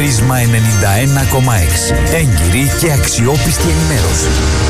Βίσμα 91,6. Έγκυρη και αξιόπιστη ενημέρωση.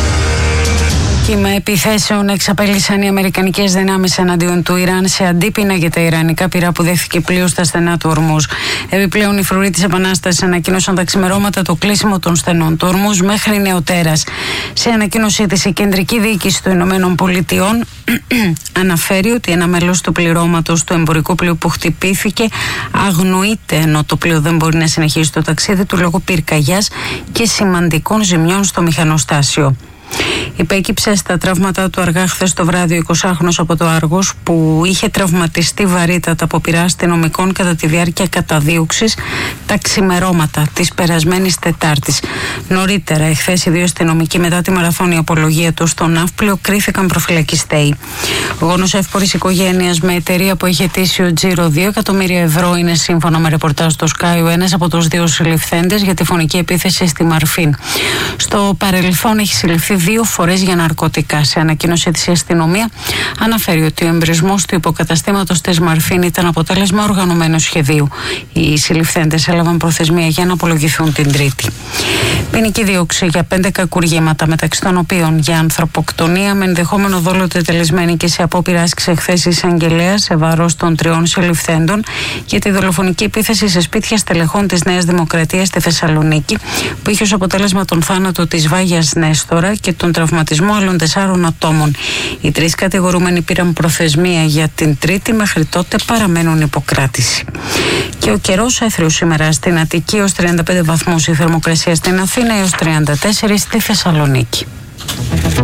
Με επιθέσεων εξαπέλυσαν οι αμερικανικές δυνάμεις εναντίον του Ιράν σε αντίπεινα για τα ιρανικά πυρά που δέχθηκε πλοίο στα στενά του Ορμούζ. Επιπλέον, οι φρουροί της Επανάστασης ανακοίνωσαν τα ξημερώματα το κλείσιμο των στενών του Ορμούζ μέχρι νεοτέρας. Σε ανακοίνωσή της, η Κεντρική Διοίκηση των Ηνωμένων Πολιτειών αναφέρει ότι ένα μέλος του πληρώματος του εμπορικού πλοίου που χτυπήθηκε αγνοείται, ενώ το πλοίο δεν μπορεί να συνεχίσει το ταξίδι του λόγω πυρκαγιάς και σημαντικών ζημιών στο μηχανοστάσιο. Υπέκυψε στα τραύματα του αργά χθες το βράδυ ο 20χρονος από το Άργος, που είχε τραυματιστεί βαρύτατα από πυρά αστυνομικών κατά τη διάρκεια καταδίωξης τα ξημερώματα της περασμένης Τετάρτης. Νωρίτερα, εχθές, οι δύο αστυνομικοί, μετά τη μαραθώνια απολογία του στο ναύπλιο, κρίθηκαν προφυλακιστέοι. Ο γόνος εύπορης οικογένειας με εταιρεία που έχει αιτήσιο τζίρο 2 εκατομμύρια ευρώ είναι, σύμφωνα με ρεπορτάζ στο Sky, ο ένας από τους δύο συλληφθέντες για τη φωνική επίθεση στη Μαρφίν. Στο παρελθόν έχει συλληφθεί 2 φορές για ναρκωτικά. Σε ανακοίνωσή της, η αστυνομία αναφέρει ότι ο εμπρισμός του υποκαταστήματος της Μαρφίν ήταν αποτέλεσμα οργανωμένου σχεδίου. Οι συλληφθέντες έλαβαν προθεσμία για να απολογηθούν την Τρίτη. Ποινική δίωξη για 5 κακουργήματα, μεταξύ των οποίων για ανθρωποκτονία με ενδεχόμενο δόλο τετελεσμένη και σε απόπειρα άσκηση εχθές εισαγγελέας σε βάρος των 3 συλληφθέντων για τη δολοφονική επίθεση σε σπίτια στελεχών της Νέας Δημοκρατίας στη Θεσσαλονίκη, που είχε ως αποτέλεσμα τον θάνατο της Βάγιας Νέστορα και τον τραυματισμό άλλων 4 ατόμων. Οι 3 κατηγορούμενοι πήραν προθεσμία για την Τρίτη, μέχρι τότε παραμένουν υποκράτηση. Και ο καιρός έθριος σήμερα στην Αττική ως 35 βαθμούς, η θερμοκρασία στην Αθήνα έως 34 στη Θεσσαλονίκη.